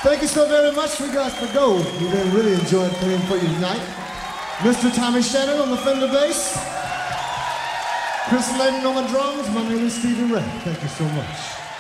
Thank you so very much, We Got to Go. We really enjoyed playing for you tonight. Mr. Tommy Shannon on the Fender bass. Chris Layden on the drums. My name is Stevie Ray. Thank you so much.